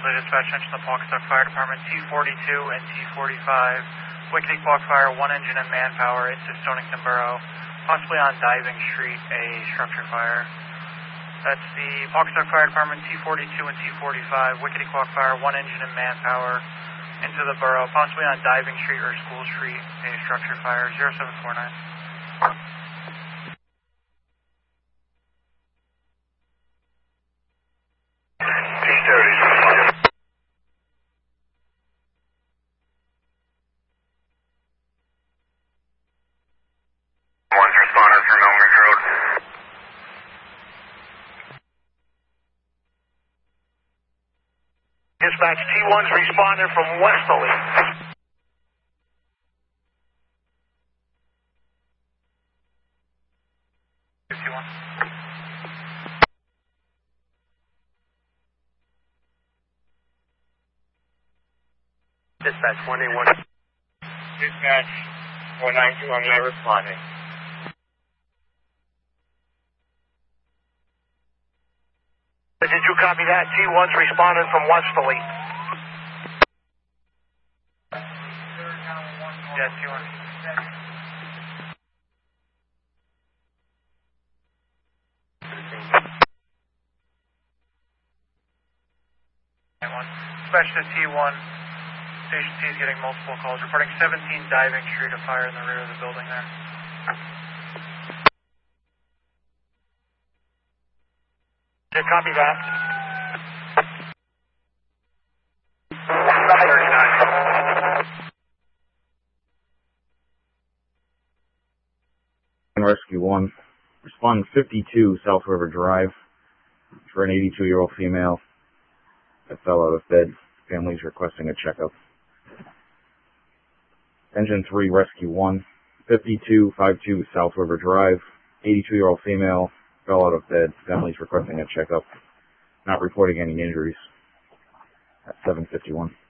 Lee Dispatch, attention to the Pawcatuck Fire Department, T42 and T45. Wickety Quack Fire, 1 engine and manpower into Stonington Borough, possibly on Diving Street, a structure fire. That's the Pawcatuck Fire Department, T42 and T45. Wickety Quack Fire, 1 engine and manpower into the borough, possibly on Diving Street or School Street, a structure fire, 0749. Dispatch, T1's responding from Westerly. Dispatch, 181. Dispatch, 492, I'm not responding. Did you copy that? T1's responding from Westerly. Yeah, T1. Dispatch to T1. Station T is getting multiple calls. Reporting 17 Diving Street, a fire in the rear of the building there. Did you copy that? Rescue 1, responding 52 South River Drive for an 82-year-old female that fell out of bed. Family's requesting a checkup. Engine 3, Rescue 1, 5252 South River Drive, 82-year-old female fell out of bed. Family's requesting a checkup. Not reporting any injuries at 7:51.